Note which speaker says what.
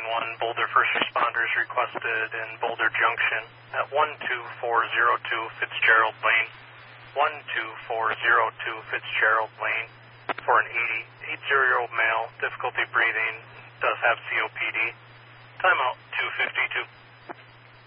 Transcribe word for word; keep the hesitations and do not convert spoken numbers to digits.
Speaker 1: nine one, Boulder first responders requested in Boulder Junction at one two four zero two Fitzgerald Lane. one two four zero two Fitzgerald Lane for an eighty-year-old male, difficulty breathing, does have C O P D. Timeout two fifty-two.